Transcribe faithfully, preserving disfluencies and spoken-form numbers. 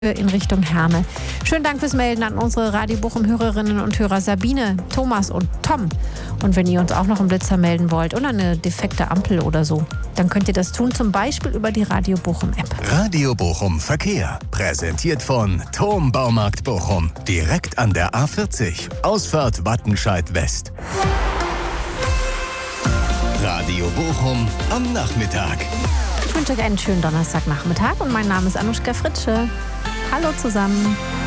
in Richtung Herne. Schönen Dank fürs Melden an unsere Radio Bochum-Hörerinnen und Hörer Sabine, Thomas und Tom. Und wenn ihr uns auch noch einen Blitzer melden wollt oder eine defekte Ampel oder so, dann könnt ihr das tun, zum Beispiel über die Radio Bochum-App. Radio Bochum Verkehr, präsentiert von Thom Baumarkt Bochum. Direkt an der A vierzig, Ausfahrt Wattenscheid West. Radio Bochum am Nachmittag. Ich wünsche euch einen schönen Donnerstagnachmittag und mein Name ist Anuschka Fritsche. Hallo zusammen.